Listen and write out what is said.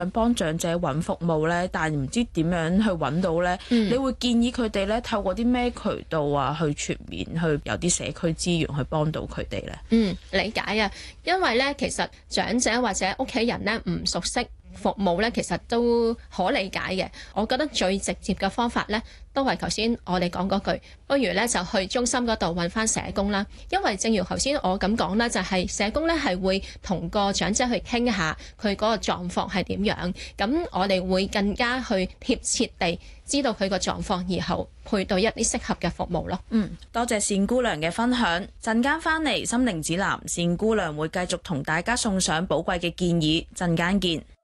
幫長者揾服務咧，但係唔知點樣去揾到咧。你會建議佢哋咧透過啲咩渠道啊，去全面去有啲社區資源去幫到佢哋咧？ 理解啊，因為咧其實長者或者屋企人咧唔熟悉服務咧，其實都可理解嘅。我覺得最直接嘅方法咧，都係頭先我哋講嗰句，不如咧就去中心嗰度揾翻社工啦。因為正如頭先我咁講啦，就係社工咧係會同個長者去傾下佢嗰個狀況係點樣，咁我哋會更加去貼切地知道佢個狀況，然後配對一啲適合嘅服務咯。 多謝單姑娘嘅分享。陣間翻嚟心靈指南，單姑娘會繼續同大家送上寶貴嘅建議。陣間見。